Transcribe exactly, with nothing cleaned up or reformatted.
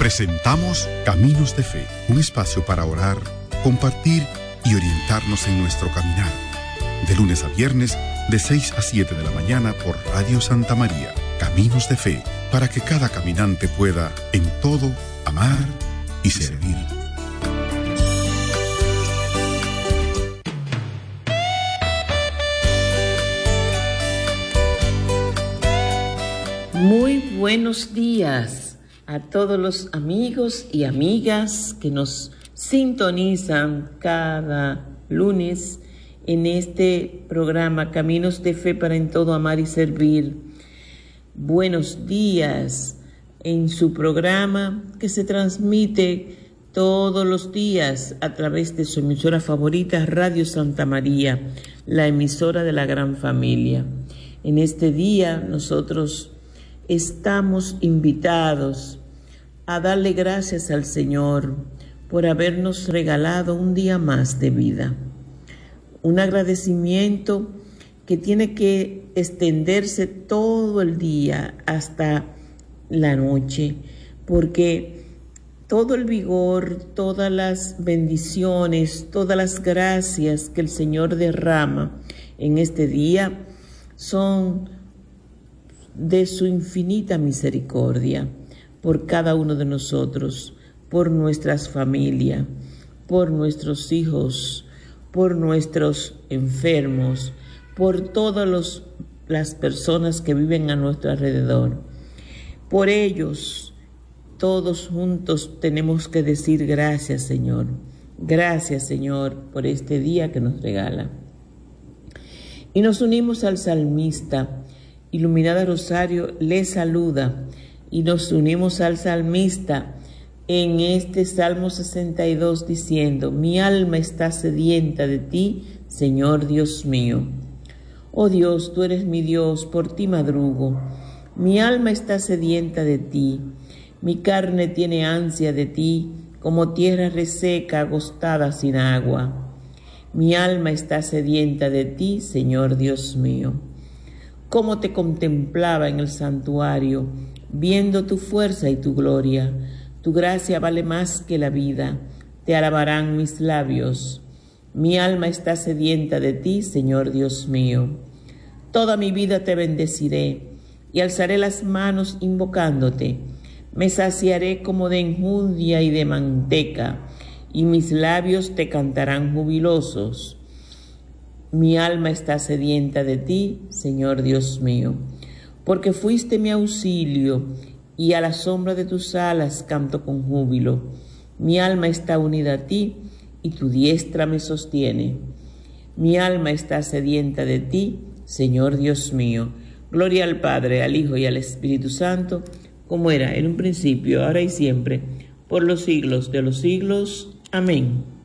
Presentamos Caminos de Fe, un espacio para orar, compartir y orientarnos en nuestro caminar. De lunes a viernes, de seis a siete de la mañana por Radio Santa María. Caminos de Fe, para que cada caminante pueda, en todo, amar y servir. Muy buenos días a todos los amigos y amigas que nos sintonizan cada lunes en este programa Caminos de Fe para en todo amar y servir. Buenos días en su programa que se transmite todos los días a través de su emisora favorita Radio Santa María, la emisora de la gran familia. En este día nosotros estamos invitados a darle gracias al Señor por habernos regalado un día más de vida. Un agradecimiento que tiene que extenderse todo el día hasta la noche, porque todo el vigor, todas las bendiciones, todas las gracias que el Señor derrama en este día son de su infinita misericordia por cada uno de nosotros, por nuestras familias, por nuestros hijos, por nuestros enfermos, por todas los, las personas que viven a nuestro alrededor. Por ellos, todos juntos tenemos que decir gracias, Señor. Gracias, Señor, por este día que nos regala. Y nos unimos al salmista. Iluminada Rosario le saluda y nos unimos al salmista en este Salmo sesenta y dos diciendo: mi alma está sedienta de ti, Señor Dios mío. Oh Dios, tú eres mi Dios, por ti madrugo. Mi alma está sedienta de ti, mi carne tiene ansia de ti, como tierra reseca, agostada sin agua. Mi alma está sedienta de ti, Señor Dios mío. Cómo te contemplaba en el santuario, viendo tu fuerza y tu gloria. Tu gracia vale más que la vida, te alabarán mis labios. Mi alma está sedienta de ti, Señor Dios mío. Toda mi vida te bendeciré y alzaré las manos invocándote. Me saciaré como de enjundia y de manteca, y mis labios te cantarán jubilosos. Mi alma está sedienta de ti, Señor Dios mío, porque fuiste mi auxilio, y a la sombra de tus alas canto con júbilo. Mi alma está unida a ti, y tu diestra me sostiene. Mi alma está sedienta de ti, Señor Dios mío. Gloria al Padre, al Hijo y al Espíritu Santo, como era en un principio, ahora y siempre, por los siglos de los siglos. Amén.